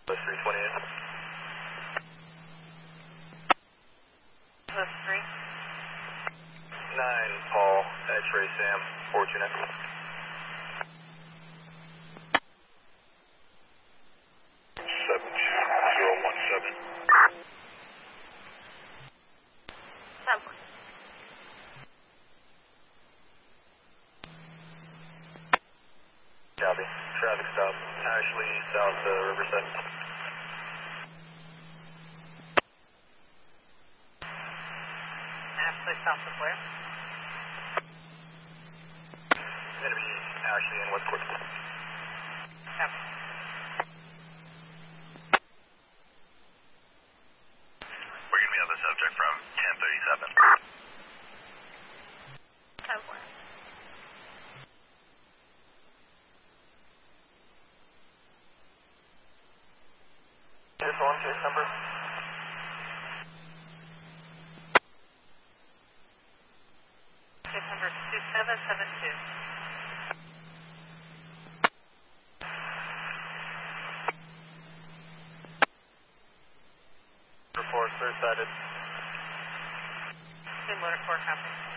328. Post 3. 9, Paul, X-ray Sam, Fortuna. 72017. Copy. Traffic stop. Ashley, south Riverside. Ashley, south of where? Going to be Ashley and Westport. Copy. We're going to be on the subject from 1037. 10-4. This one, case number? Case number 2772. Report, clear sided. Same motor 4, copy.